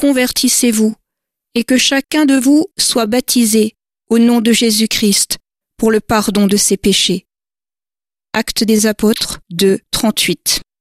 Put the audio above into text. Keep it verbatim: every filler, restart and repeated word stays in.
convertissez-vous et que chacun de vous soit baptisé au nom de Jésus-Christ pour le pardon de ses péchés. Actes des Apôtres deux, trente-huit.